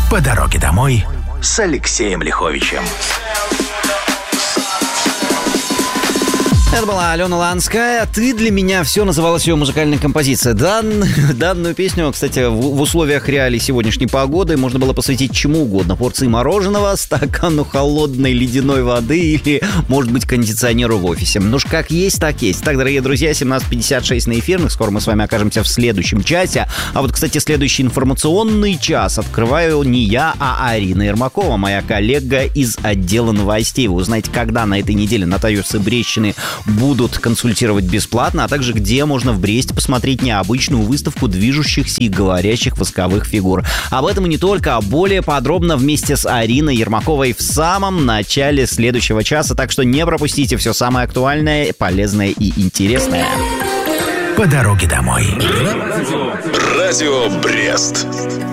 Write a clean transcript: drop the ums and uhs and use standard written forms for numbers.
По дороге домой с Алексеем Лиховичем. Это была Алена Ланская. «Ты для меня все» называлась ее музыкальная композиция. Данную песню, кстати, в условиях реалий сегодняшней погоды можно было посвятить чему угодно. Порции мороженого, стакану холодной ледяной воды или, может быть, кондиционеру в офисе. Ну ж как есть, так есть. Так, дорогие друзья, 17:56 на эфирных. Скоро мы с вами окажемся в следующем часе. А вот, кстати, следующий информационный час открываю не я, а Арина Ермакова, моя коллега из отдела новостей. Вы узнаете, когда на этой неделе нотариусы Брестщины будут консультировать бесплатно, а также где можно в Бресте посмотреть необычную выставку движущихся и говорящих восковых фигур. Об этом и не только, а более подробно вместе с Ариной Ермаковой в самом начале следующего часа, так что не пропустите все самое актуальное, полезное и интересное. По дороге домой. Радио Брест.